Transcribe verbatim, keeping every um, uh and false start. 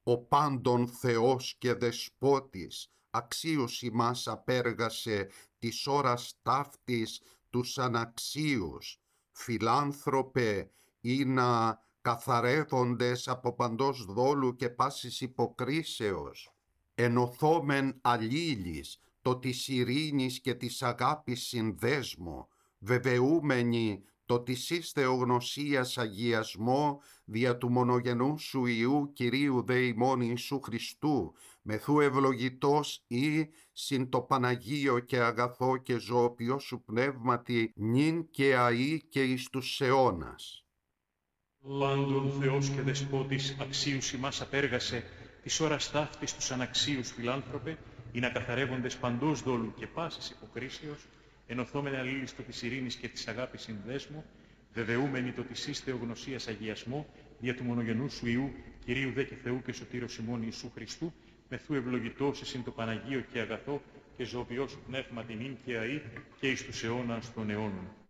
ο πάντων Θεός και Δεσπότης, αξίους ημάς απέργασε της ώρας ταύτης τους αναξίους, φιλάνθρωπε, ή να καθαρεύοντες από παντός δόλου και πάσης υποκρίσεως, ενωθόμεν αλλήλεις το της ειρήνης και της αγάπης συνδέσμο, βεβαιούμενοι το της εις θεογνωσίας αγιασμό δια του μονογενού σου Υιού Κυρίου δε ημών Ιησού Χριστού, μεθού ευλογητός ή συν το Παναγίο και αγαθό και ζωοποιό σου πνεύματι νυν και αΐ και εις τους αιώνας. Πάντων Θεός και Δεσπότης αξίους ημάς απέργασε της ώρας ταύτης τους αναξίους φιλάνθρωπε, ή να καθαρεύοντες παντός δόλου και πάσης υποκρίσεως, ενωθόμεν αλλήλιστο της ειρήνης και της αγάπης συνδέσμο, βεβαιούμενοι το της εις θεογνωσίας αγιασμό, δια του μονογενού σου Υιού, Κυρίου δε και Θεού και Σωτήρος ημών Ιησού Χριστού, μεθού ευλογητός εισιν το Παναγίο και αγαθό και ζωοποιός πνεύματι νυν και αΐ και εις τους αιώνας των αιώνων.